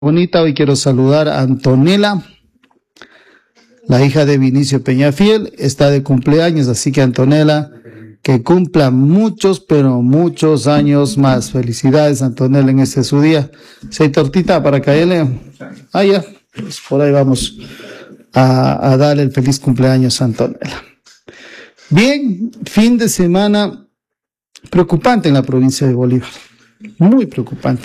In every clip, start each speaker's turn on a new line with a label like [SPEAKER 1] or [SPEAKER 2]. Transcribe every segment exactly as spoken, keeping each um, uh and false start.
[SPEAKER 1] Bonita, hoy quiero saludar a Antonella, la hija de Vinicio Peñafiel, está de cumpleaños, así que Antonella, que cumpla muchos, pero muchos años más. Felicidades, Antonella, en este su día. Si hay tortita para caerle, ah, ya, pues por ahí vamos a, a darle el feliz cumpleaños a Antonella. Bien, fin de semana preocupante en la provincia de Bolívar, muy preocupante.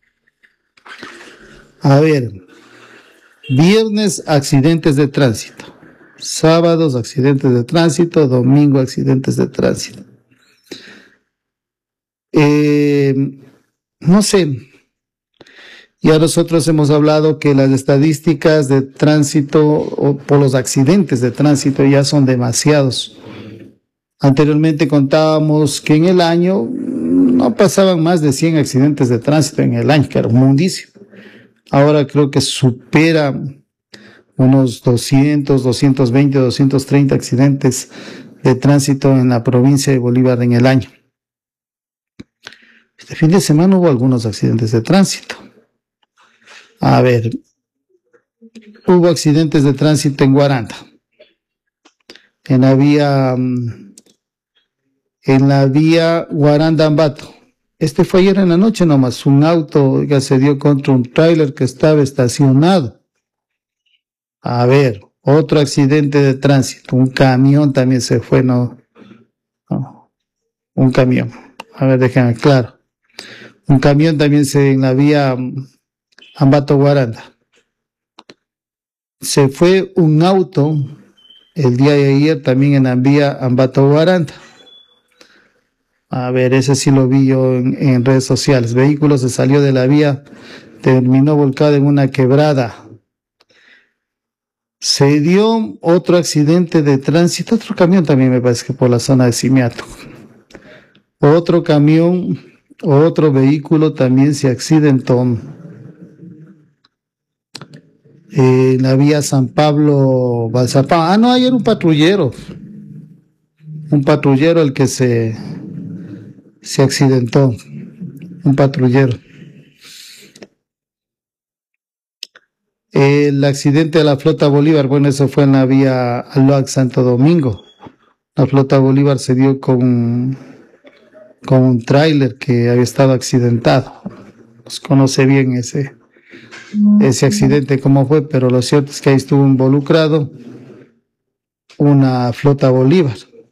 [SPEAKER 1] A ver, viernes accidentes de tránsito, sábados accidentes de tránsito, domingo accidentes de tránsito. Eh, no sé, ya nosotros hemos hablado que las estadísticas de tránsito o por los accidentes de tránsito ya son demasiados. Anteriormente contábamos que en el año no pasaban más de cien accidentes de tránsito en el año, que era un mundicio. Ahora creo que supera unos doscientos, doscientos veinte, doscientos treinta accidentes de tránsito en la provincia de Bolívar en el año. Este fin de semana hubo algunos accidentes de tránsito. A ver, hubo accidentes de tránsito en Guaranda, en la vía, en la vía Guaranda-Ambato. Este fue ayer en la noche nomás, un auto que se dio contra un tráiler que estaba estacionado. A ver, otro accidente de tránsito, un camión también se fue, no, no un camión. A ver, déjenme claro. Un camión también se en la vía Ambato-Guaranda. Se fue un auto el día de ayer también en la vía Ambato-Guaranda. A ver, ese sí lo vi yo en, en redes sociales. Vehículo se salió de la vía, terminó volcado en una quebrada. Se dio otro accidente de tránsito, otro camión también me parece que por la zona de Simiato. Otro camión, otro vehículo también se accidentó en la vía San Pablo Balsapán. Ah, no, ayer un patrullero. Un patrullero el que se... se accidentó, un patrullero. El accidente de la flota Bolívar, bueno, eso fue en la vía Aloac Santo Domingo. La flota Bolívar se dio con, con un tráiler que había estado accidentado. Nos conoce bien ese, ese accidente, cómo fue, pero lo cierto es que ahí estuvo involucrado una flota Bolívar.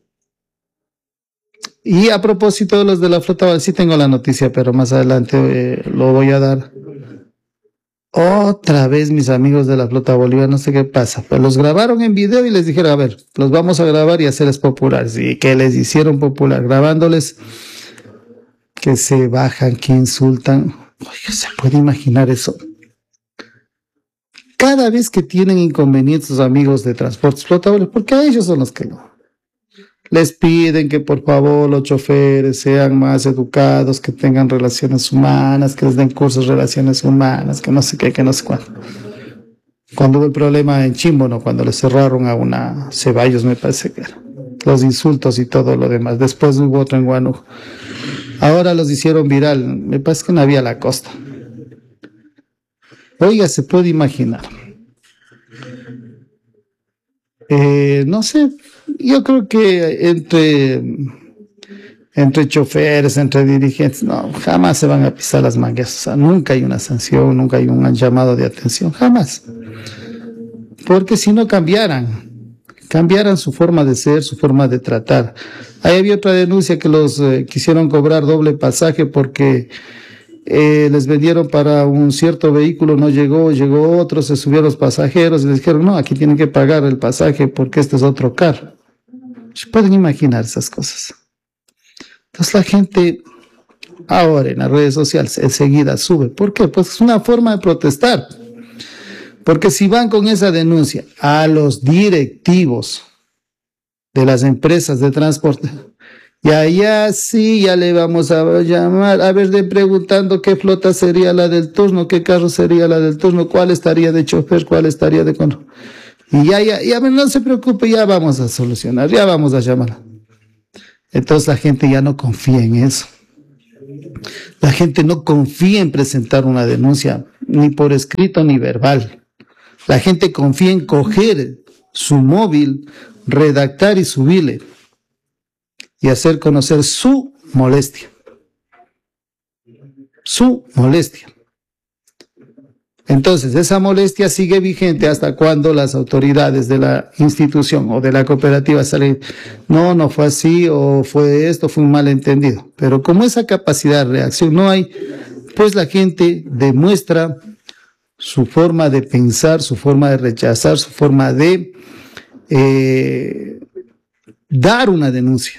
[SPEAKER 1] Y a propósito de los de la flota Bolívar, sí tengo la noticia, pero más adelante eh, lo voy a dar. Otra vez mis amigos de la flota Bolívar, no sé qué pasa, pero los grabaron en video y les dijeron, a ver, los vamos a grabar y hacerles populares. Y que les hicieron popular, grabándoles que se bajan, que insultan. Oye, ¿se puede imaginar eso? Cada vez que tienen inconvenientes los amigos de Transportes Flota Bolívar, porque a ellos son los que no. Les piden que por favor los choferes sean más educados, que tengan relaciones humanas, que les den cursos de relaciones humanas, que no sé qué, que no sé cuándo. Cuando hubo el problema en Chimbo, ¿no? Cuando le cerraron a una Ceballos, me parece que era. Los insultos y todo lo demás. Después hubo otro en Guanuco. Ahora los hicieron viral. Me parece que no había la costa. Oiga, se puede imaginar. Eh, no sé, yo creo que entre, entre choferes, entre dirigentes, no, jamás se van a pisar las mangas. O sea, nunca hay una sanción, nunca hay un llamado de atención, jamás. Porque si no cambiaran, cambiaran su forma de ser, su forma de tratar. Ahí había otra denuncia que los eh, quisieron cobrar doble pasaje porque Eh, les vendieron para un cierto vehículo, no llegó, llegó otro, se subieron los pasajeros y les dijeron, no, aquí tienen que pagar el pasaje porque este es otro carro. ¿Se pueden imaginar esas cosas? Entonces la gente ahora en las redes sociales enseguida sube. ¿Por qué? Pues es una forma de protestar. Porque si van con esa denuncia a los directivos de las empresas de transporte, ya, ya, sí, ya le vamos a llamar, a ver, de preguntando qué flota sería la del turno, qué carro sería la del turno, cuál estaría de chofer, cuál estaría de control. Y ya, ya, ya, no se preocupe, ya vamos a solucionar, ya vamos a llamar. Entonces la gente ya no confía en eso. La gente no confía en presentar una denuncia, ni por escrito ni verbal. La gente confía en coger su móvil, redactar y subirle y hacer conocer su molestia. Su molestia. Entonces, esa molestia sigue vigente hasta cuando las autoridades de la institución o de la cooperativa salen, no, no fue así, o fue esto, fue un malentendido. Pero como esa capacidad de reacción no hay, pues la gente demuestra su forma de pensar, su forma de rechazar, su forma de eh, dar una denuncia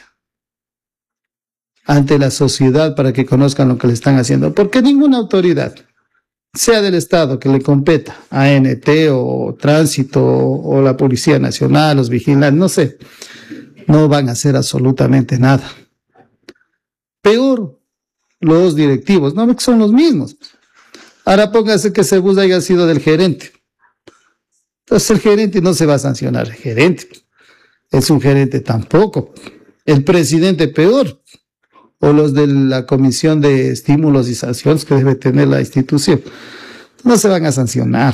[SPEAKER 1] ante la sociedad para que conozcan lo que le están haciendo. Porque ninguna autoridad, sea del Estado que le competa, A N T o Tránsito o la Policía Nacional, los vigilantes, no sé, no van a hacer absolutamente nada. Peor, los directivos, no, que son los mismos. Ahora póngase que ese bus haya sido del gerente. Entonces el gerente no se va a sancionar, el gerente es un gerente tampoco. El presidente peor, o los de la Comisión de Estímulos y Sanciones que debe tener la institución, no se van a sancionar.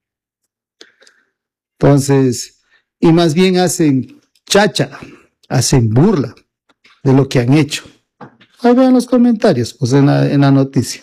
[SPEAKER 1] Entonces, y más bien hacen cháchara, hacen burla de lo que han hecho. Ahí vean los comentarios, pues en la, en la noticia.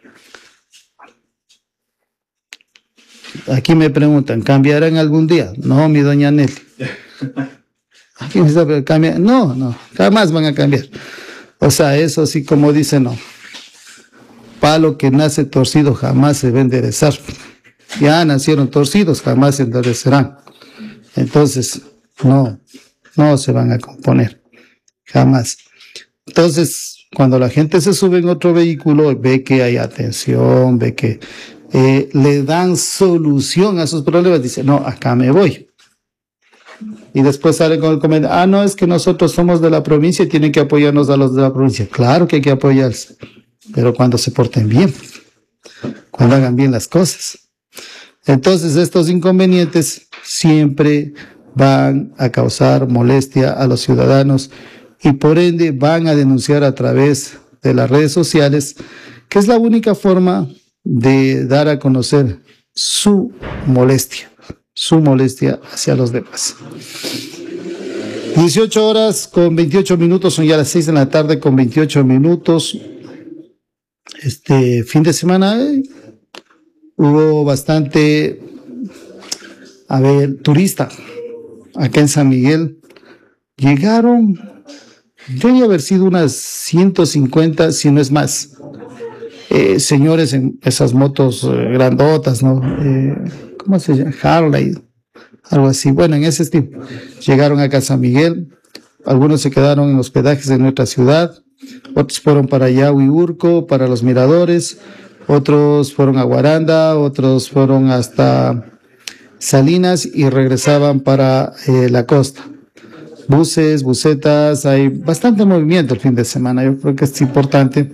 [SPEAKER 1] Aquí me preguntan, ¿cambiarán algún día? No, mi doña Nelly. Aquí me está, ¿cambiar? No, no, jamás van a cambiar. O sea, eso sí, como dice, no. Palo que nace torcido jamás se va a enderezar. Ya nacieron torcidos, jamás se enderecerán. Entonces, no, no se van a componer. Jamás. Entonces, cuando la gente se sube en otro vehículo, ve que hay atención, ve que eh, le dan solución a sus problemas, dice, no, acá me voy. Y después sale con el comentario, ah, no, es que nosotros somos de la provincia y tienen que apoyarnos a los de la provincia. Claro que hay que apoyarse, pero cuando se porten bien, cuando hagan bien las cosas. Entonces, estos inconvenientes siempre van a causar molestia a los ciudadanos y por ende van a denunciar a través de las redes sociales, que es la única forma de dar a conocer su molestia. su molestia hacia los demás. dieciocho horas con veintiocho minutos, son ya las seis de la tarde con veintiocho minutos. Este fin de semana eh, hubo bastante, a ver, turista acá en San Miguel. Llegaron, debe haber sido unas ciento cincuenta, si no es más, eh, señores en esas motos eh, grandotas, ¿no? Eh, ¿Cómo se llama? Harley, algo así. Bueno, en ese estilo. Llegaron acá a San Miguel, algunos se quedaron en hospedajes de nuestra ciudad, otros fueron para Yahui Urco, para los miradores, otros fueron a Guaranda, otros fueron hasta Salinas y regresaban para eh, la costa. Buses, busetas, hay bastante movimiento el fin de semana. Yo creo que es importante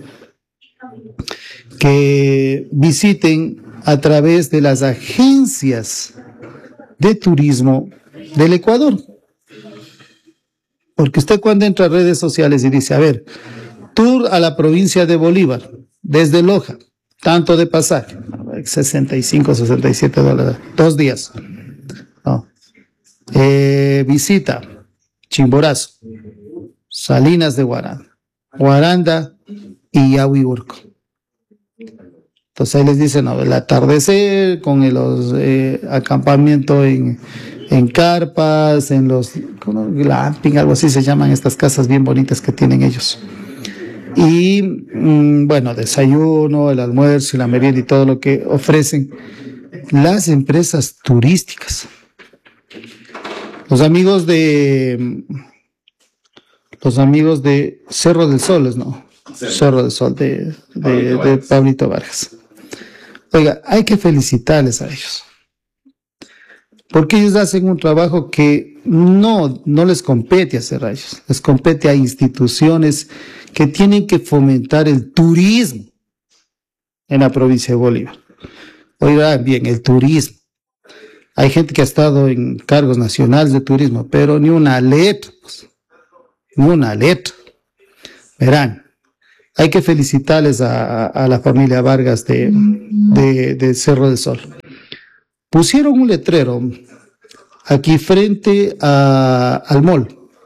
[SPEAKER 1] que visiten a través de las agencias de turismo del Ecuador. Porque usted cuando entra a redes sociales y dice, a ver, tour a la provincia de Bolívar, desde Loja, tanto de pasaje, sesenta y cinco, sesenta y siete dólares, dos días. No. Eh, visita Chimborazo, Salinas de Guaranda, Guaranda y Yahui Urco. Entonces ahí les dicen, no, el atardecer con el los, eh, acampamiento en, en carpas, en los ¿cómo? Glamping, algo así se llaman estas casas bien bonitas que tienen ellos. Y mmm, bueno, desayuno, el almuerzo y la merienda y todo lo que ofrecen las empresas turísticas. Los amigos de los amigos de Cerro del Sol, ¿no? Sí. Cerro del Sol de, de, de Pablito Vargas. Oiga, hay que felicitarles a ellos, porque ellos hacen un trabajo que no, no les compete hacer a ellos, les compete a instituciones que tienen que fomentar el turismo en la provincia de Bolívar. Oiga, bien, el turismo. Hay gente que ha estado en cargos nacionales de turismo, pero ni una letra, pues, ni una letra. Verán, hay que felicitarles a, a la familia Vargas de, de, de Cerro del Sol. Pusieron un letrero aquí frente a, al mall.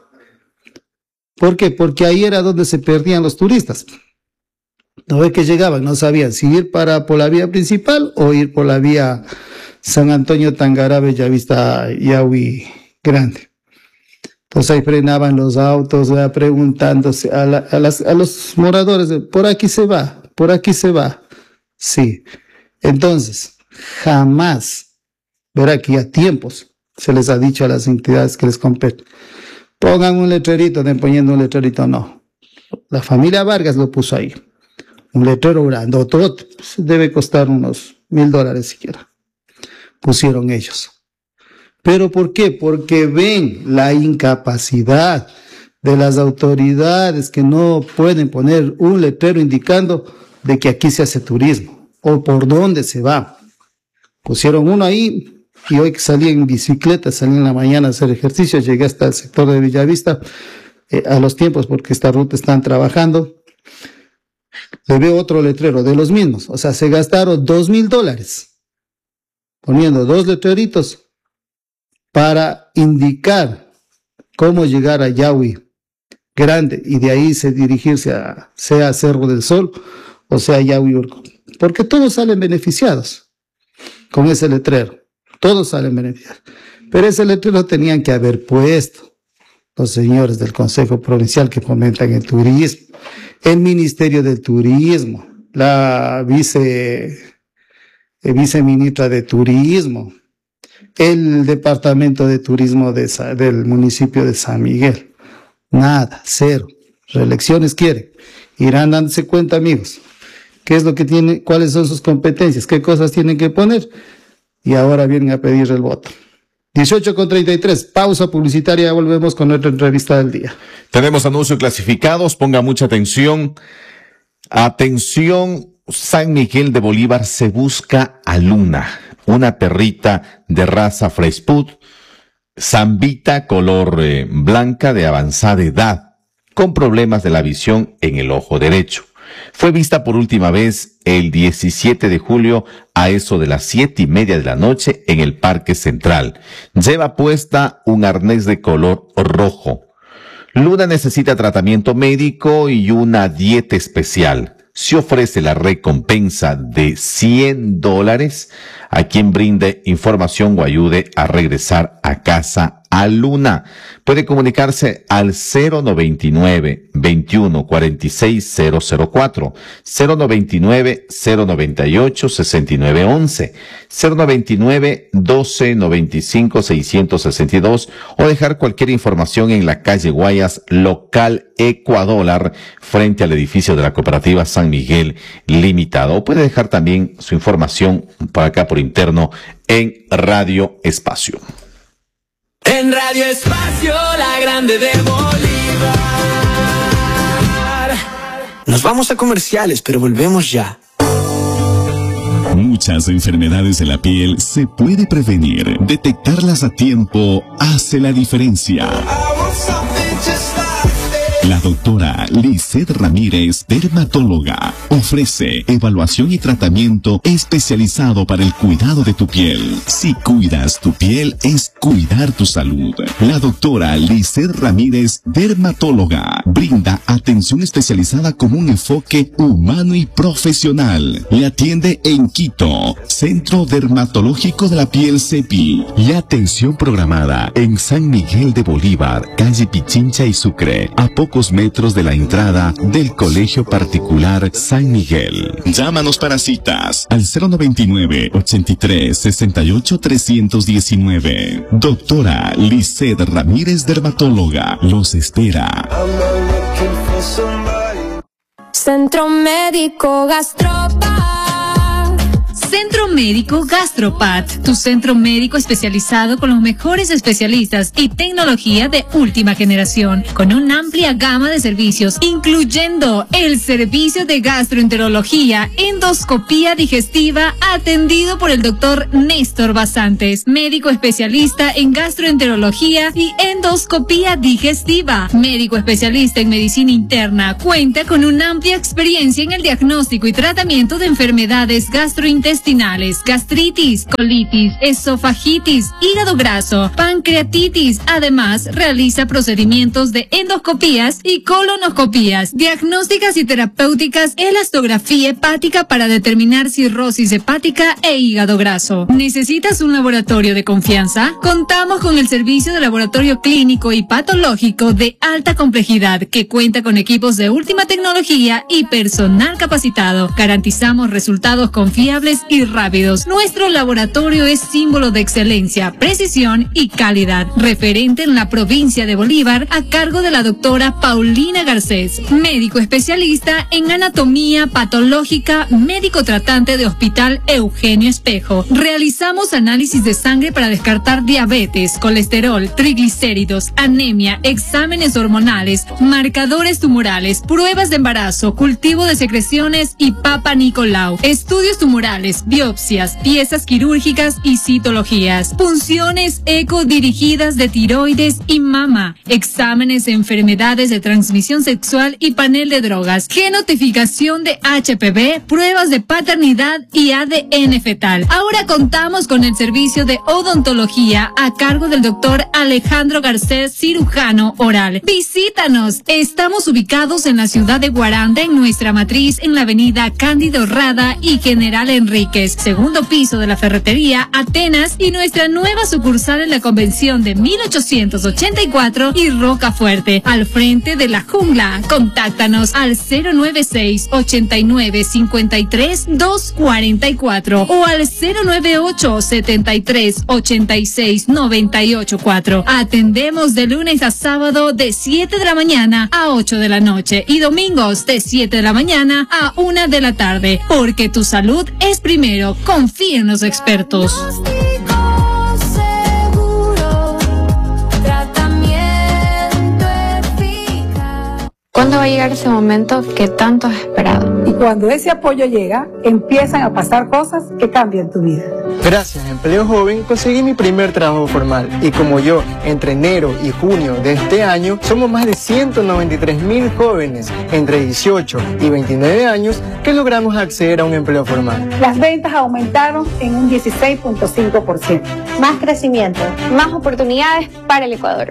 [SPEAKER 1] ¿Por qué? Porque ahí era donde se perdían los turistas. No ve que llegaban, no sabían si ir para, por la vía principal o ir por la vía San Antonio, Tangará, Bellavista, Yaui Grande. Entonces ahí frenaban los autos, ¿verdad? Preguntándose a, la, a, las, a los moradores, por aquí se va, por aquí se va. Sí. Entonces, jamás, verá que a tiempos se les ha dicho a las entidades que les competen, pongan un letrerito, de poniendo un letrerito, no. La familia Vargas lo puso ahí. Un letrero grande, otro, pues debe costar unos mil dólares siquiera. Pusieron ellos. ¿Pero por qué? Porque ven la incapacidad de las autoridades que no pueden poner un letrero indicando de que aquí se hace turismo o por dónde se va. Pusieron uno ahí y hoy que salí en bicicleta, salí en la mañana a hacer ejercicio, llegué hasta el sector de Bellavista eh, a los tiempos porque esta ruta están trabajando. Le veo otro letrero de los mismos, o sea, se gastaron dos mil dólares poniendo dos letreritos para indicar cómo llegar a Yaui Grande y de ahí se dirigirse a sea Cerro del Sol o sea Yaui Urco, porque todos salen beneficiados con ese letrero, todos salen beneficiados, pero ese letrero tenían que haber puesto los señores del Consejo Provincial que fomentan el turismo, el Ministerio del Turismo, la vice, eh, viceministra de Turismo, el Departamento de Turismo de, del municipio de San Miguel. Nada, cero. Reelecciones quieren. Irán dándose cuenta, amigos, qué es lo que tiene, cuáles son sus competencias, qué cosas tienen que poner, y ahora vienen a pedir el voto. dieciocho con treinta y tres, pausa publicitaria, volvemos con nuestra entrevista del día.
[SPEAKER 2] Tenemos anuncios clasificados, ponga mucha atención. Atención, San Miguel de Bolívar se busca a Luna, una perrita de raza Frespud, zambita color eh, blanca de avanzada edad, con problemas de la visión en el ojo derecho. Fue vista por última vez el diecisiete de julio a eso de las siete y media de la noche en el Parque Central. Lleva puesta un arnés de color rojo. Luna necesita tratamiento médico y una dieta especial. Se ofrece la recompensa de cien dólares a quien brinde información o ayude a regresar a casa a Luna. Puede comunicarse al cero noventa y nueve, veintiuno, cuarenta y seis, cero cero cuatro, cero noventa y nueve, cero noventa y ocho, sesenta y nueve once, cero noventa y nueve, doce, noventa y cinco, seiscientos sesenta y dos o dejar cualquier información en la calle Guayas, local Ecuador, frente al edificio de la cooperativa San Miguel Limitado. O puede dejar también su información por acá por interno en Radio Espacio.
[SPEAKER 3] En Radio Espacio, la grande de Bolívar. Nos vamos a comerciales, pero volvemos ya.
[SPEAKER 4] Muchas enfermedades de la piel se puede prevenir. Detectarlas a tiempo hace la diferencia. La doctora Lizeth Ramírez, dermatóloga, ofrece evaluación y tratamiento especializado para el cuidado de tu piel. Si cuidas tu piel, es cuidar tu salud. La doctora Lizeth Ramírez, dermatóloga, brinda atención especializada con un enfoque humano y profesional. Le atiende en Quito, Centro Dermatológico de la Piel CEPI, y atención programada en San Miguel de Bolívar, calle Pichincha y Sucre, a poco metros de la entrada del Colegio Particular San Miguel. Llámanos para citas al cero noventa y nueve, ochenta y tres, sesenta y ocho, trescientos diecinueve. Doctora Lizeth Ramírez, dermatóloga, los espera.
[SPEAKER 5] Centro Médico Gastropa, Centro Médico Gastropat, tu centro médico especializado con los mejores especialistas y tecnología de última generación, con una amplia gama de servicios, incluyendo el servicio de gastroenterología, endoscopía digestiva, atendido por el doctor Néstor Basantes, médico especialista en gastroenterología y endoscopía digestiva, médico especialista en medicina interna, cuenta con una amplia experiencia en el diagnóstico y tratamiento de enfermedades gastrointestinales, gastritis, colitis, esofagitis, hígado graso, pancreatitis. Además, realiza procedimientos de endoscopías y colonoscopías, diagnósticas y terapéuticas, elastografía hepática para determinar cirrosis hepática e hígado graso. ¿Necesitas un laboratorio de confianza? Contamos con el servicio de laboratorio clínico y patológico de alta complejidad que cuenta con equipos de última tecnología y personal capacitado. Garantizamos resultados confiables y rápidos. Nuestro laboratorio es símbolo de excelencia, precisión y calidad. Referente en la provincia de Bolívar, a cargo de la doctora Paulina Garcés, médico especialista en anatomía patológica, médico tratante de Hospital Eugenio Espejo. Realizamos análisis de sangre para descartar diabetes, colesterol, triglicéridos, anemia, exámenes hormonales, marcadores tumorales, pruebas de embarazo, cultivo de secreciones y Papa Nicolau, estudios tumorales, biopsias, piezas quirúrgicas y citologías, punciones eco dirigidas de tiroides y mama, exámenes de enfermedades de transmisión sexual y panel de drogas, genotificación de H P V, pruebas de paternidad y A D N fetal. Ahora contamos con el servicio de odontología a cargo del doctor Alejandro Garcés, cirujano oral. Visítanos. Estamos ubicados en la ciudad de Guaranda, en nuestra matriz en la avenida Cándido Rada y General Enríquez, segundo piso de la ferretería Atenas, y nuestra nueva sucursal en la convención de mil ochocientos ochenta y cuatro y Rocafuerte, al frente de la jungla. Contáctanos al cero nueve seis, ochenta y nueve, cincuenta y tres, doscientos cuarenta y cuatro o al cero nueve ocho, setenta y tres, ochenta y seis, noventa y ocho cuatro. Atendemos de lunes a sábado de siete de la mañana a ocho de la noche y domingos de siete de la mañana a una de la tarde, porque tu salud es primero. Confía en los expertos.
[SPEAKER 6] ¿Cuándo va a llegar ese momento que tanto has esperado?
[SPEAKER 7] Y cuando ese apoyo llega, empiezan a pasar cosas que cambian tu vida.
[SPEAKER 8] Gracias a Empleo Joven conseguí mi primer trabajo formal y como yo, entre enero y junio de este año, somos más de ciento noventa y tres mil jóvenes entre dieciocho y veintinueve años que logramos acceder a un empleo formal.
[SPEAKER 7] Las ventas aumentaron en un dieciséis punto cinco por ciento.
[SPEAKER 6] Más crecimiento, más oportunidades para el Ecuador.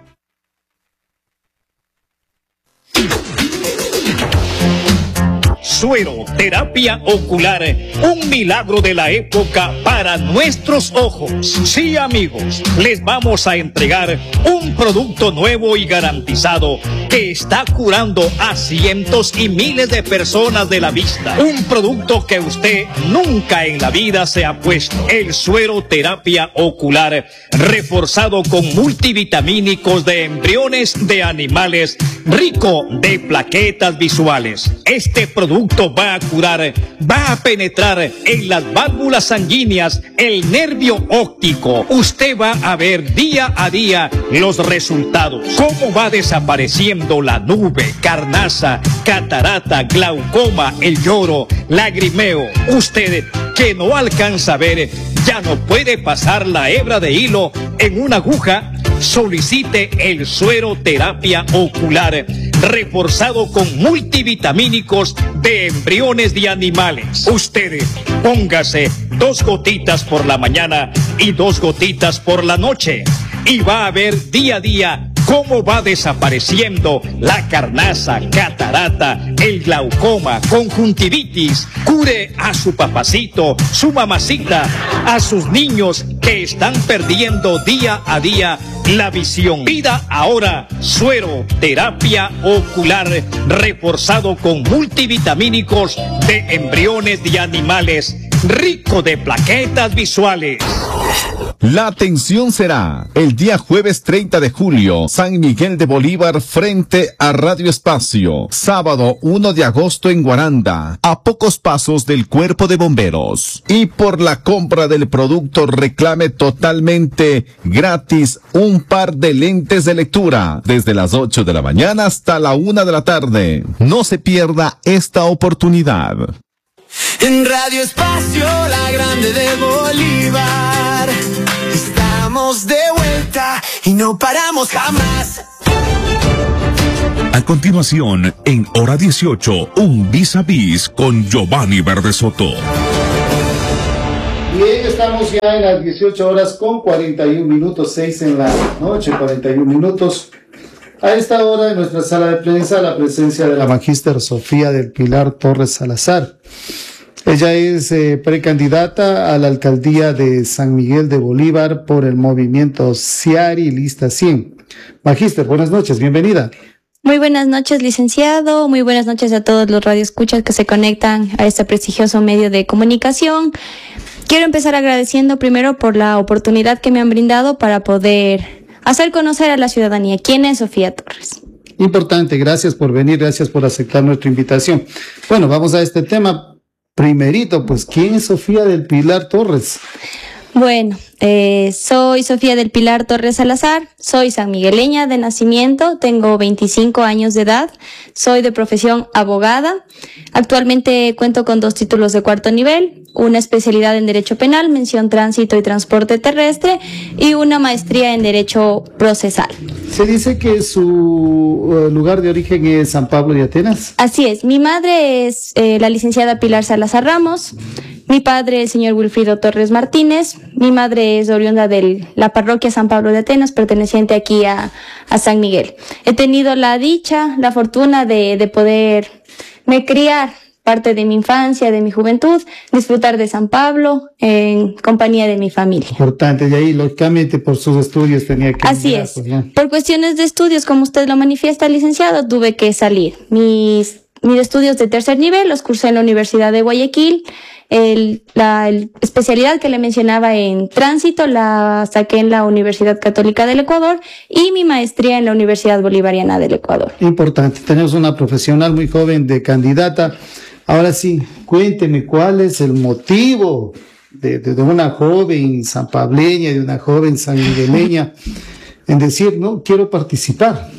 [SPEAKER 9] Suero, terapia ocular, un milagro de la época para nuestros ojos. Sí, amigos, les vamos a entregar un producto nuevo y garantizado que está curando a cientos y miles de personas de la vista. Un producto que usted nunca en la vida se ha puesto. El suero terapia ocular, reforzado con multivitamínicos de embriones de animales, rico de plaquetas visuales. Este producto va a curar, va a penetrar en las válvulas sanguíneas, el nervio óptico. Usted va a ver día a día los resultados. Cómo va desapareciendo la nube, carnaza, catarata, glaucoma, el lloro, lagrimeo. Usted que no alcanza a ver, ya no puede pasar la hebra de hilo en una aguja. Solicite el suero terapia ocular, reforzado con multivitamínicos de embriones de animales. Usted póngase dos gotitas por la mañana y dos gotitas por la noche y va a ver día a día cómo va desapareciendo la carnaza, catarata, el glaucoma, conjuntivitis. Cure a su papacito, su mamacita, a sus niños que están perdiendo día a día la visión. Pida ahora suero terapia ocular, reforzado con multivitamínicos de embriones de animales. rico de plaquetas visuales.
[SPEAKER 4] La atención será el día jueves treinta de julio, San Miguel de Bolívar frente a Radio Espacio. Sábado uno de agosto en Guaranda, a pocos pasos del Cuerpo de Bomberos. Y por la compra del producto reclame totalmente gratis un par de lentes de lectura desde las ocho de la mañana hasta la una de la tarde. No se pierda esta oportunidad.
[SPEAKER 3] En Radio Espacio, la grande de Bolívar, estamos de vuelta y no paramos jamás.
[SPEAKER 10] A continuación, en hora dieciocho, un vis a vis con Giovanni Verdesoto.
[SPEAKER 1] Bien, estamos ya en las dieciocho horas con cuarenta y un minutos, seis en la noche, cuarenta y un minutos. A esta hora en nuestra sala de prensa la presencia de la magíster Sofía del Pilar Torres Salazar. Ella es eh, precandidata a la alcaldía de San Miguel de Bolívar por el movimiento Ciari Lista cien. Magíster, buenas noches, bienvenida.
[SPEAKER 11] Muy buenas noches, licenciado. Muy buenas noches a todos los radioescuchas que se conectan a este prestigioso medio de comunicación. Quiero empezar agradeciendo primero por la oportunidad que me han brindado para poder hacer conocer a la ciudadanía quién es Sofía Torres.
[SPEAKER 1] Importante, gracias por venir, gracias por aceptar nuestra invitación. Bueno, vamos a este tema. Primerito, pues, ¿quién es Sofía del Pilar Torres?
[SPEAKER 11] Bueno, eh, soy Sofía del Pilar Torres Salazar, soy sanmigueleña de nacimiento, tengo veinticinco años de edad, soy de profesión abogada, actualmente cuento con dos títulos de cuarto nivel, una especialidad en Derecho Penal, mención Tránsito y Transporte Terrestre, y una maestría en Derecho Procesal.
[SPEAKER 1] Se dice que su uh, lugar de origen es San Pablo de Atenas.
[SPEAKER 11] Así es, mi madre es eh, la licenciada Pilar Salazar Ramos, mi padre, el señor Wilfrido Torres Martínez. Mi madre es oriunda de la parroquia San Pablo de Atenas, perteneciente aquí a, a San Miguel. He tenido la dicha, la fortuna de, de poderme criar parte de mi infancia, de mi juventud, disfrutar de San Pablo en compañía de mi familia.
[SPEAKER 1] Importante, y ahí lógicamente por sus estudios tenía que...
[SPEAKER 11] Así
[SPEAKER 1] mirar,
[SPEAKER 11] es.
[SPEAKER 1] Pues, ¿no?
[SPEAKER 11] Por cuestiones de estudios, como usted lo manifiesta, licenciado, tuve que salir. Mis, mis estudios de tercer nivel los cursé en la Universidad de Guayaquil. El, la el especialidad que le mencionaba en tránsito la saqué en la Universidad Católica del Ecuador y mi maestría en la Universidad Bolivariana del Ecuador.
[SPEAKER 1] Importante, tenemos una profesional muy joven de candidata. Ahora sí, cuénteme cuál es el motivo de, de, de una joven sanpableña, de una joven sanmigueleña en decir, no, quiero participar.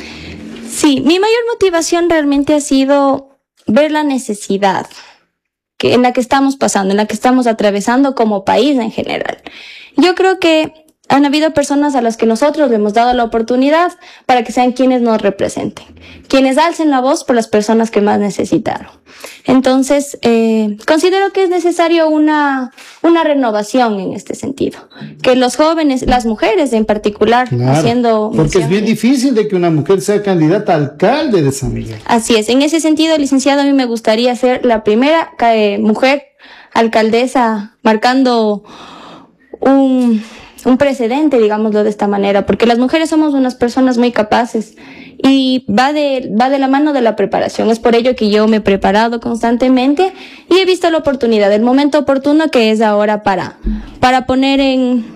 [SPEAKER 11] Sí, mi mayor motivación realmente ha sido ver la necesidad que, en la que estamos pasando, en la que estamos atravesando como país en general. Yo creo que han habido personas a las que nosotros le hemos dado la oportunidad para que sean quienes nos representen, quienes alcen la voz por las personas que más necesitaron. Entonces, eh, considero que es necesario una, una renovación en este sentido. Que los jóvenes, las mujeres en particular,
[SPEAKER 1] claro,
[SPEAKER 11] haciendo...
[SPEAKER 1] porque es bien difícil de que una mujer sea candidata a alcalde de San Miguel.
[SPEAKER 11] Así es. En ese sentido, licenciado, a mí me gustaría ser la primera eh, mujer alcaldesa marcando un... un precedente, digámoslo de esta manera, porque las mujeres somos unas personas muy capaces y va de, va de la mano de la preparación. Es por ello que yo me he preparado constantemente y he visto la oportunidad, el momento oportuno que es ahora para, para poner en,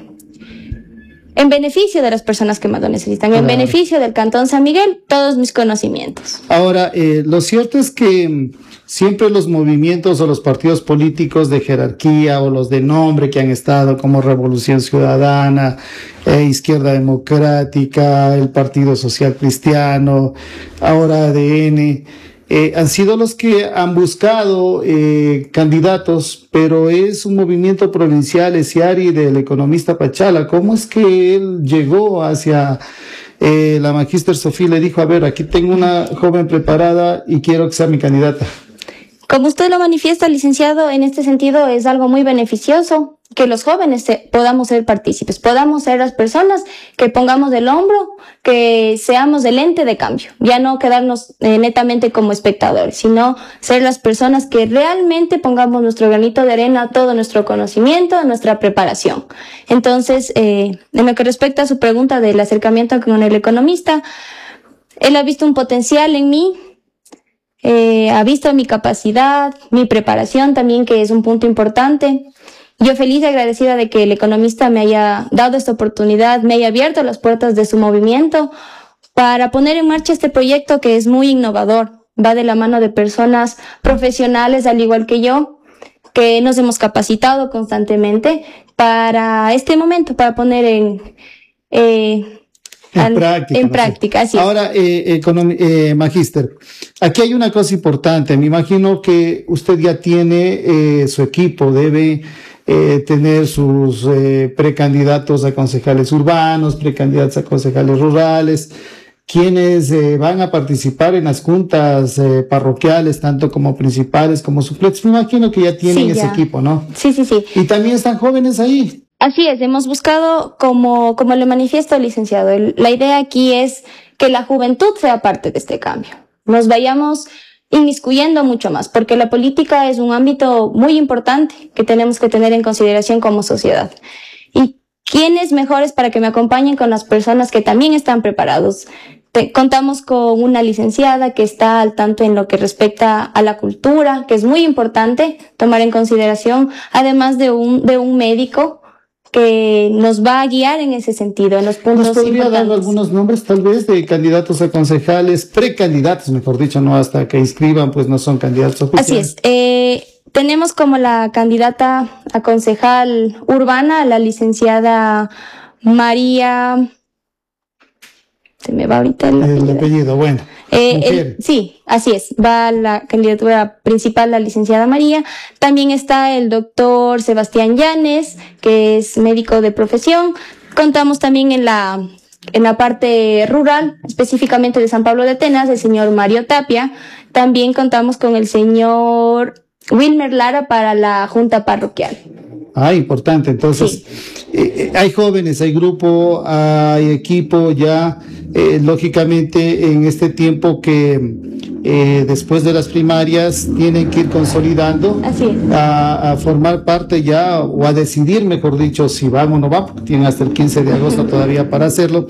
[SPEAKER 11] en beneficio de las personas que más lo necesitan, claro, en beneficio del Cantón San Miguel, todos mis conocimientos.
[SPEAKER 1] Ahora, eh, lo cierto es que siempre los movimientos o los partidos políticos de jerarquía o los de nombre que han estado como Revolución Ciudadana, eh, Izquierda Democrática, el Partido Social Cristiano, ahora A D N, eh, han sido los que han buscado eh, candidatos, pero es un movimiento provincial, es Ciari, del economista Pachala. ¿Cómo es que él llegó hacia... Eh, la magíster Sofía le dijo, a ver, aquí tengo una joven preparada y quiero que sea mi candidata?
[SPEAKER 11] Como usted lo manifiesta, licenciado, en este sentido es algo muy beneficioso que los jóvenes se, podamos ser partícipes, podamos ser las personas que pongamos el hombro, que seamos el ente de cambio, ya no quedarnos eh, netamente como espectadores, sino ser las personas que realmente pongamos nuestro granito de arena, todo nuestro conocimiento, nuestra preparación. Entonces, eh, en lo que respecta a su pregunta del acercamiento con el economista, él ha visto un potencial en mí. eh, ha visto mi capacidad, mi preparación también, que es un punto importante. Yo feliz y agradecida de que El Economista me haya dado esta oportunidad, me haya abierto las puertas de su movimiento para poner en marcha este proyecto que es muy innovador. Va de la mano de personas profesionales, al igual que yo, que nos hemos capacitado constantemente para este momento, para poner en, eh,
[SPEAKER 1] en
[SPEAKER 11] al,
[SPEAKER 1] práctica.
[SPEAKER 11] En
[SPEAKER 1] ¿no?
[SPEAKER 11] práctica, así es.
[SPEAKER 1] Ahora, eh, eh, Magíster, aquí hay una cosa importante. Me imagino que usted ya tiene eh, su equipo, debe eh, tener sus eh, precandidatos a concejales urbanos, precandidatos a concejales rurales, quienes eh, van a participar en las juntas eh, parroquiales, tanto como principales como suplentes. Me imagino que ya tienen
[SPEAKER 11] Sí,
[SPEAKER 1] ese
[SPEAKER 11] ya.
[SPEAKER 1] equipo, ¿no?
[SPEAKER 11] Sí, sí, sí.
[SPEAKER 1] Y también están jóvenes ahí.
[SPEAKER 11] Así es, hemos buscado, como, como le manifiesto el licenciado, el- la idea aquí es que la juventud sea parte de este cambio. Nos vayamos inmiscuyendo mucho más, porque la política es un ámbito muy importante que tenemos que tener en consideración como sociedad. ¿Y quiénes mejores para que me acompañen con las personas que también están preparados? Te- contamos con una licenciada que está al tanto en lo que respecta a la cultura, que es muy importante tomar en consideración, además de un, de un médico que nos va a guiar en ese sentido, en los puntos
[SPEAKER 1] ¿Nos podría dar
[SPEAKER 11] importantes.
[SPEAKER 1] algunos nombres, tal vez, de candidatos a concejales, precandidatos, mejor dicho, no hasta que inscriban, pues no son candidatos oficiales?
[SPEAKER 11] Así es. Eh, tenemos como la candidata a concejal urbana, la licenciada María... Se me va ahorita el
[SPEAKER 1] El
[SPEAKER 11] apellido.
[SPEAKER 1] apellido, bueno.
[SPEAKER 11] Eh,
[SPEAKER 1] mujer.
[SPEAKER 11] el- sí, así es. Va la candidatura principal, la licenciada María. También está el doctor Sebastián Llanes, que es médico de profesión. Contamos también en la, en la parte rural, específicamente de San Pablo de Atenas, el señor Mario Tapia. También contamos con el señor Wilmer Lara para la Junta Parroquial.
[SPEAKER 1] Ah, importante. Entonces, eh, eh, hay jóvenes, hay grupo, hay equipo ya, eh, lógicamente en este tiempo que eh, después de las primarias tienen que ir consolidando
[SPEAKER 11] Así es.
[SPEAKER 1] a, a formar parte ya o a decidir, mejor dicho, si van o no van, porque tienen hasta el quince de agosto todavía para hacerlo.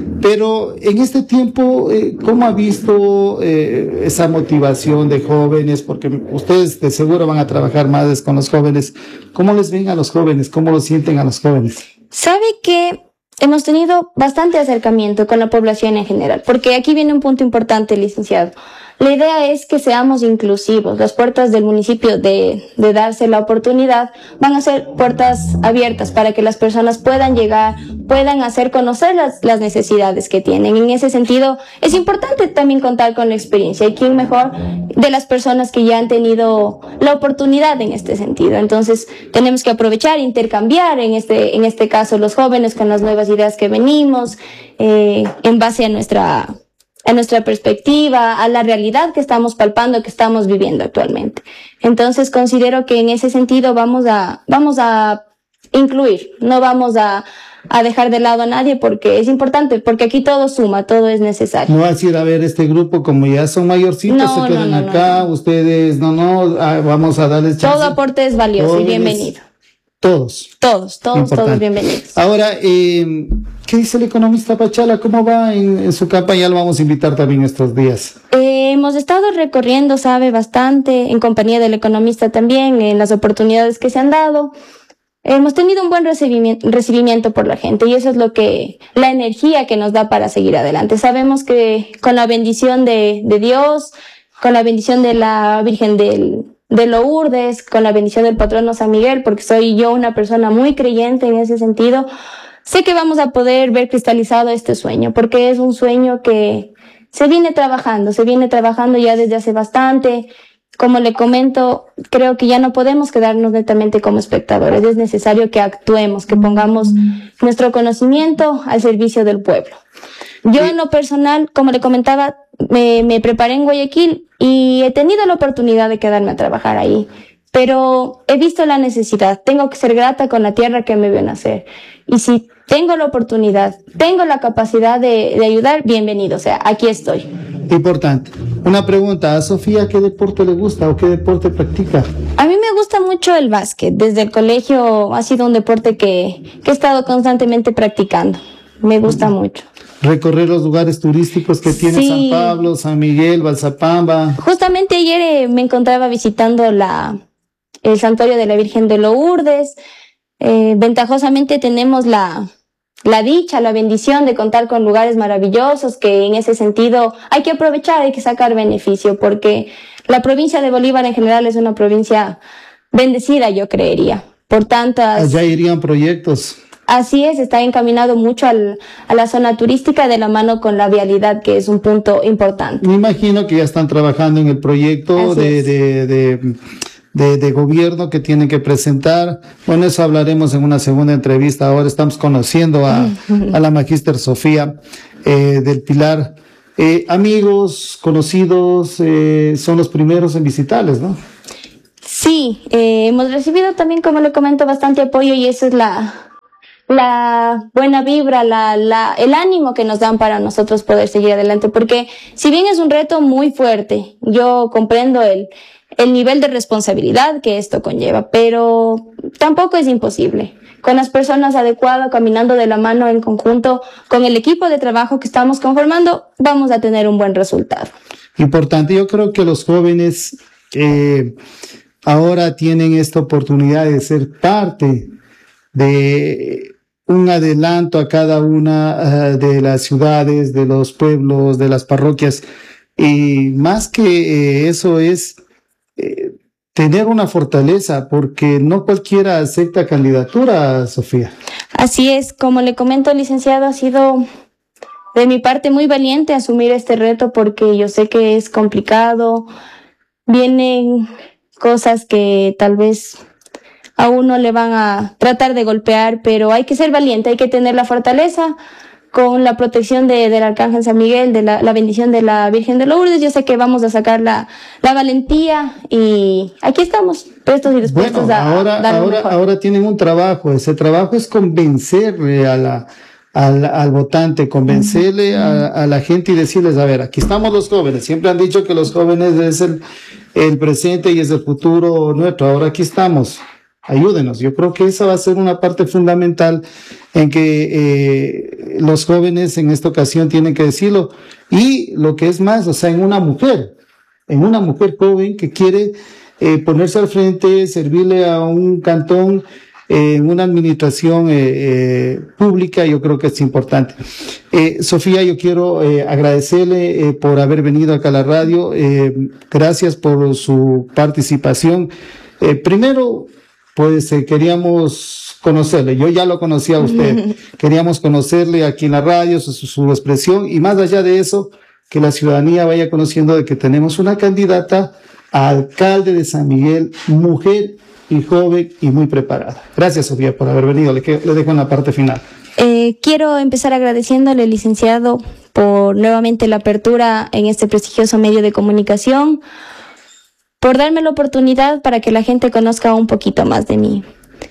[SPEAKER 1] Pero en este tiempo, eh, ¿cómo ha visto eh, esa motivación de jóvenes? Porque ustedes de seguro van a trabajar más con los jóvenes. ¿Cómo les ven a los jóvenes? ¿Cómo lo sienten a los jóvenes?
[SPEAKER 11] Sabe que hemos tenido bastante acercamiento con la población en general, porque aquí viene un punto importante, licenciado. La idea es que seamos inclusivos. Las puertas del municipio de, de darse la oportunidad van a ser puertas abiertas para que las personas puedan llegar, puedan hacer conocer las, las necesidades que tienen. En ese sentido, es importante también contar con la experiencia. ¿Y quién mejor de las personas que ya han tenido la oportunidad en este sentido? Entonces, tenemos que aprovechar, intercambiar en este, en este caso los jóvenes con las nuevas ideas que venimos, eh, en base a nuestra a nuestra perspectiva, a la realidad que estamos palpando, que estamos viviendo actualmente. Entonces considero que en ese sentido vamos a, vamos a incluir, no vamos a, a dejar de lado a nadie, porque es importante, porque aquí todo suma, todo es necesario.
[SPEAKER 1] No vas a ir a ver este grupo como ya son mayorcitos,
[SPEAKER 11] No,
[SPEAKER 1] se quedan
[SPEAKER 11] no, no,
[SPEAKER 1] acá, ustedes, no, no, ah, vamos a darles chance.
[SPEAKER 11] Todo aporte es valioso y
[SPEAKER 1] Jóvenes,
[SPEAKER 11] bienvenido.
[SPEAKER 1] Todos.
[SPEAKER 11] Todos, todos,
[SPEAKER 1] Importante.
[SPEAKER 11] todos bienvenidos.
[SPEAKER 1] Ahora, eh, ¿qué dice el economista Pachala? ¿Cómo va en, en su campaña? Lo vamos a invitar también estos días.
[SPEAKER 11] Eh, hemos estado recorriendo, sabe, bastante, en compañía del economista también, en las oportunidades que se han dado. Hemos tenido un buen recibimiento, recibimiento por la gente, y eso es lo que, la energía que nos da para seguir adelante. Sabemos que con la bendición de, de Dios, con la bendición de la Virgen del, de Lourdes, con la bendición del patrono San Miguel, porque soy yo una persona muy creyente en ese sentido, sé que vamos a poder ver cristalizado este sueño, porque es un sueño que se viene trabajando, se viene trabajando ya desde hace bastante. Como le comento, creo que ya no podemos quedarnos netamente como espectadores. Es necesario que actuemos, que pongamos nuestro conocimiento al servicio del pueblo. Yo en lo personal, como le comentaba, me, me preparé en Guayaquil y he tenido la oportunidad de quedarme a trabajar ahí. Pero he visto la necesidad. Tengo que ser grata con la tierra que me vio nacer. Y si tengo la oportunidad, tengo la capacidad de, de ayudar, bienvenido. O sea, aquí estoy.
[SPEAKER 1] Importante. Una pregunta, ¿a Sofía qué deporte le gusta o qué deporte practica?
[SPEAKER 11] A mí me gusta mucho el básquet. Desde el colegio ha sido un deporte que, que he estado constantemente practicando. Me gusta mucho.
[SPEAKER 1] recorrer los lugares turísticos que tiene
[SPEAKER 11] Sí.
[SPEAKER 1] San Pablo, San Miguel, Balsapamba.
[SPEAKER 11] Justamente ayer eh, me encontraba visitando la, el santuario de la Virgen de Lourdes. Eh, ventajosamente tenemos la, la dicha, la bendición de contar con lugares maravillosos que en ese sentido hay que aprovechar, hay que sacar beneficio, porque la provincia de Bolívar en general es una provincia bendecida, yo creería, por tantas...
[SPEAKER 1] Allá irían proyectos.
[SPEAKER 11] Así es, está encaminado mucho al, a la zona turística de la mano con la vialidad, que es un punto importante.
[SPEAKER 1] Me imagino que ya están trabajando en el proyecto de, de, de, de, de gobierno que tienen que presentar. Bueno, eso hablaremos en una segunda entrevista. Ahora estamos conociendo a, a la magíster Sofía eh, del Pilar. Eh, amigos, conocidos, eh, son los primeros en visitarles, ¿no?
[SPEAKER 11] Sí, eh, hemos recibido también, como le comento, bastante apoyo y esa es la... la buena vibra, la, la, el ánimo que nos dan para nosotros poder seguir adelante, porque si bien es un reto muy fuerte, yo comprendo el, el nivel de responsabilidad que esto conlleva, pero tampoco es imposible. Con las personas adecuadas, caminando de la mano en conjunto, con el equipo de trabajo que estamos conformando, vamos a tener un buen resultado.
[SPEAKER 1] Importante, yo creo que los jóvenes eh, ahora tienen esta oportunidad de ser parte de un adelanto a cada una uh, de las ciudades, de los pueblos, de las parroquias. Y más que eh, eso es eh, tener una fortaleza, porque no cualquiera acepta candidatura, Sofía.
[SPEAKER 11] Así es, como le comento, licenciado, ha sido de mi parte muy valiente asumir este reto, porque yo sé que es complicado, vienen cosas que tal vez a uno le van a tratar de golpear, pero hay que ser valiente, hay que tener la fortaleza con la protección de, del Arcángel San Miguel, de la, la bendición de la Virgen de Lourdes. Yo sé que vamos a sacar la, la valentía y aquí estamos, prestos y dispuestos
[SPEAKER 1] bueno,
[SPEAKER 11] a
[SPEAKER 1] ahora,
[SPEAKER 11] dar lo
[SPEAKER 1] ahora,
[SPEAKER 11] mejor.
[SPEAKER 1] ahora tienen un trabajo, ese trabajo es convencerle a la, al, al votante, convencerle uh-huh. a, a la gente y decirles, a ver, aquí estamos los jóvenes, siempre han dicho que los jóvenes es el, el presente y es el futuro nuestro, ahora aquí estamos. Ayúdenos. Yo creo que esa va a ser una parte fundamental en que eh, los jóvenes en esta ocasión tienen que decirlo. Y lo que es más, o sea, en una mujer, en una mujer joven que quiere eh, ponerse al frente, servirle a un cantón, eh, en una administración eh, eh, pública, yo creo que es importante. Eh, Sofía, yo quiero eh, agradecerle eh, por haber venido acá a la radio. Eh, gracias por su participación. Eh, primero, pues eh, queríamos conocerle, yo ya lo conocía a usted, queríamos conocerle aquí en la radio, su, su expresión, y más allá de eso, que la ciudadanía vaya conociendo de que tenemos una candidata a alcalde de San Miguel, mujer y joven y muy preparada. Gracias, Sofía, por haber venido, le, le dejo en la parte final.
[SPEAKER 11] Eh, quiero empezar agradeciéndole, licenciado, por nuevamente la apertura en este prestigioso medio de comunicación, por darme la oportunidad para que la gente conozca un poquito más de mí.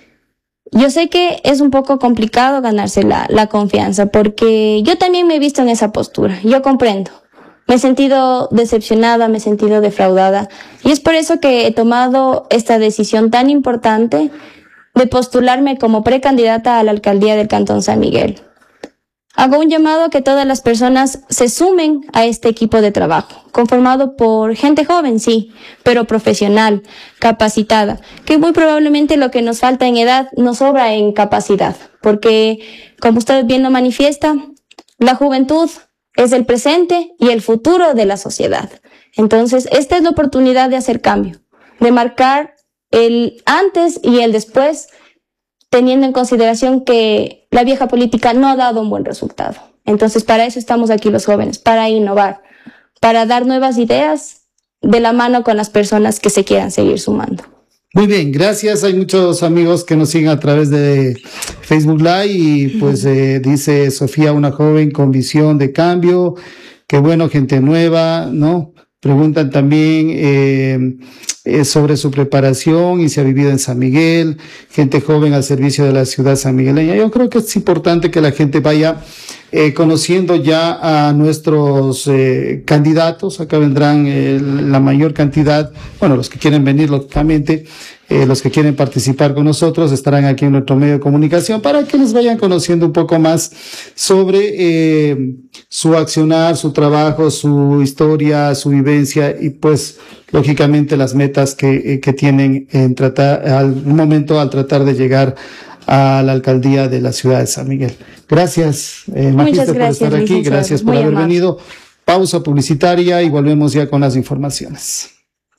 [SPEAKER 11] Yo sé que es un poco complicado ganarse la, la confianza, porque yo también me he visto en esa postura, yo comprendo. Me he sentido decepcionada, me he sentido defraudada, y es por eso que he tomado esta decisión tan importante de postularme como precandidata a la alcaldía del Cantón San Miguel. Hago un llamado a que todas las personas se sumen a este equipo de trabajo, conformado por gente joven, sí, pero profesional, capacitada, que muy probablemente lo que nos falta en edad nos sobra en capacidad, porque, como usted bien lo manifiesta, la juventud es el presente y el futuro de la sociedad. Entonces, esta es la oportunidad de hacer cambio, de marcar el antes y el después, teniendo en consideración que la vieja política no ha dado un buen resultado. Entonces, para eso estamos aquí los jóvenes, para innovar, para dar nuevas ideas de la mano con las personas que se quieran seguir sumando.
[SPEAKER 1] Muy bien, gracias. Hay muchos amigos que nos siguen a través de Facebook Live y pues eh, dice Sofía, una joven con visión de cambio, qué bueno, gente nueva, ¿no? Preguntan también eh, eh, sobre su preparación y si ha vivido en San Miguel, gente joven al servicio de la ciudad sanmigueleña. Yo creo que es importante que la gente vaya eh, conociendo ya a nuestros eh, candidatos. Acá vendrán eh, la mayor cantidad, bueno, los que quieren venir lógicamente, eh, los que quieren participar con nosotros estarán aquí en nuestro medio de comunicación para que nos vayan conociendo un poco más sobre eh, su accionar, su trabajo, su historia, su vivencia y pues lógicamente las metas que, que tienen en tratar, al momento al tratar de llegar a la alcaldía de la ciudad de San Miguel. Gracias, eh, Magister, por estar aquí. Gracias por haber venido. Pausa publicitaria y volvemos ya con las informaciones.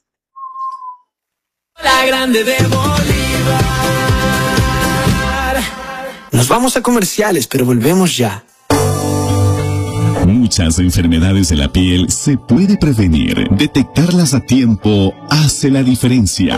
[SPEAKER 3] La grande de Bolívar. Nos vamos a comerciales, pero volvemos ya.
[SPEAKER 4] Muchas enfermedades de la piel se puede prevenir. Detectarlas a tiempo hace la diferencia.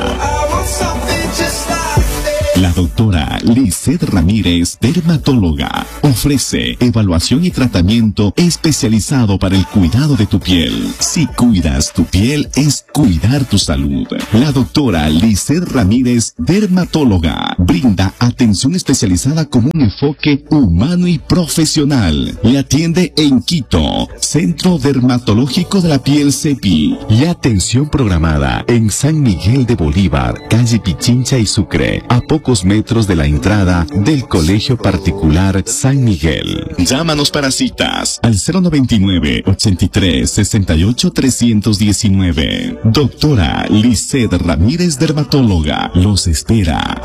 [SPEAKER 4] La doctora Lisset Ramírez, dermatóloga, ofrece evaluación y tratamiento especializado para el cuidado de tu piel. Si cuidas tu piel, es cuidar tu salud. La doctora Lisset Ramírez, dermatóloga, brinda atención especializada con un enfoque humano y profesional. Le atiende en Quito, Centro Dermatológico de la Piel CEPI. Y atención programada en San Miguel de Bolívar, calle Pichincha y Sucre, a pocos metros de la entrada del Colegio Particular San Miguel. Llámanos para citas al cero noventa y nueve, ochenta y tres, sesenta y ocho, trescientos diecinueve. Doctora Lisset Ramírez, dermatóloga, los espera.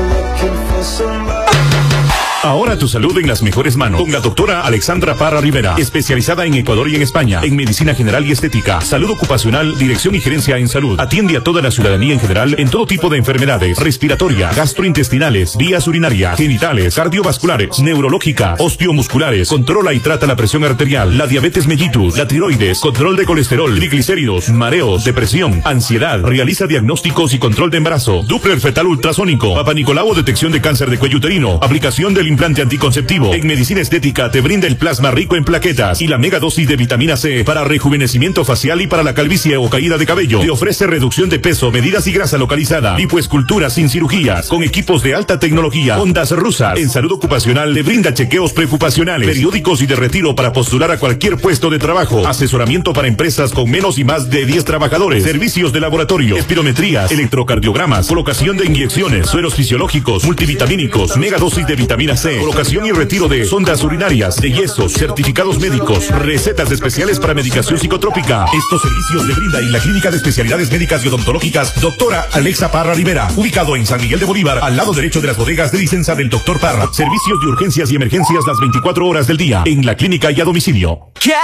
[SPEAKER 12] Ahora tu salud en las mejores manos con la doctora Alexandra Parra Rivera, especializada en Ecuador y en España, en medicina general y estética, salud ocupacional, dirección y gerencia en salud. Atiende a toda la ciudadanía en general en todo tipo de enfermedades, respiratoria, gastrointestinales, vías urinarias, genitales, cardiovasculares, neurológicas, osteomusculares, controla y trata la presión arterial, la diabetes mellitus, la tiroides, control de colesterol, triglicéridos, mareos, depresión, ansiedad, realiza diagnósticos y control de embarazo, Doppler fetal ultrasónico, Papa Nicolau, detección de cáncer de cuello uterino, aplicación del implante anticonceptivo. En medicina estética te brinda el plasma rico en plaquetas y la mega dosis de vitamina C para rejuvenecimiento facial y para la calvicie o caída de cabello. Te ofrece reducción de peso, medidas y grasa localizada, lipoescultura sin cirugías, con equipos de alta tecnología, ondas rusas. En salud ocupacional te brinda chequeos preocupacionales, periódicos y de retiro para postular a cualquier puesto de trabajo, asesoramiento para empresas con menos y más de diez trabajadores, servicios de laboratorio, espirometrías, electrocardiogramas, colocación de inyecciones, sueros fisiológicos, multivitamínicos, mega dosis de vitamina C, colocación y retiro de sondas urinarias, de yesos, certificados médicos, recetas especiales para medicación psicotrópica. Estos servicios le brinda en la Clínica de Especialidades Médicas y Odontológicas Doctora Alexa Parra Rivera, ubicado en San Miguel de Bolívar, al lado derecho de las bodegas de licencia del Doctor Parra. Servicios de urgencias y emergencias las veinticuatro horas del día, en la clínica y a domicilio.